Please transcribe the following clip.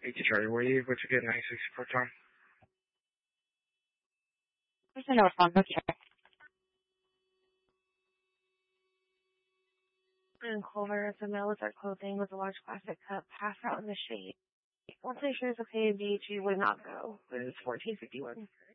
Hey, Charlie, what's a good 96 support time? There's no phone. Okay. And Culver, the mail with our clothing with a large plastic cup, half out in the shade. Once I sure it's okay, BHG would not go, but it's 1451.